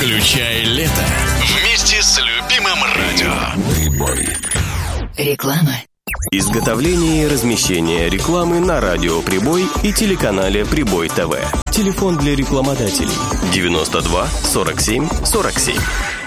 Включай лето вместе с любимым радио. Прибой. Реклама. Изготовление и размещение рекламы на радио «Прибой» и телеканале «Прибой ТВ». Телефон для рекламодателей 92 47 47.